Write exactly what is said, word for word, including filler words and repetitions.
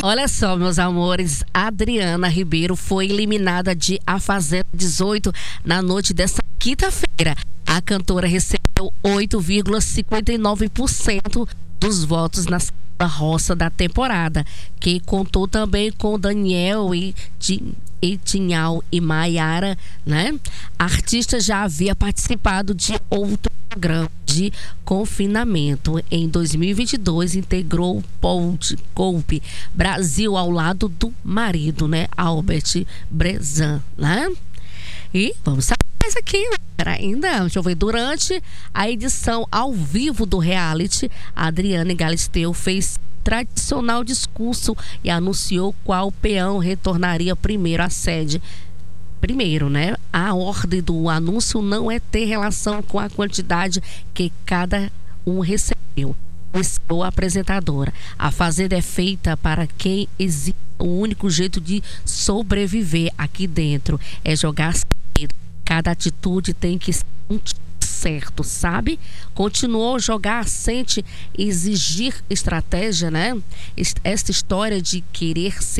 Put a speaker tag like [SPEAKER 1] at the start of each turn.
[SPEAKER 1] Olha só, meus amores, Adriana Ribeiro foi eliminada de A Fazenda dezoito na noite dessa quinta-feira. A cantora recebeu oito vírgula cinquenta e nove por cento dos votos na roça da temporada, que contou também com Daniel e Etinhal e Maiara, né? A artista já havia participado de outro programa de confinamento. Em dois mil e vinte e dois, integrou o Poupe Brasil ao lado do marido, né? Albert Brezan, né? E vamos saber mais aqui, né? Ainda, deixa eu ver, durante a edição ao vivo do reality, a Adriana Galisteu fez tradicional discurso e anunciou qual peão retornaria primeiro à sede. Primeiro, né? A ordem do anúncio não é ter relação com a quantidade que cada um recebeu. Disse a apresentadora. A Fazenda é feita para quem existe. O único jeito de sobreviver aqui dentro é jogar cedo. Cada atitude tem que ser um certo, sabe? Continuou a jogar, sente, exigir estratégia, né? Esta história de querer ser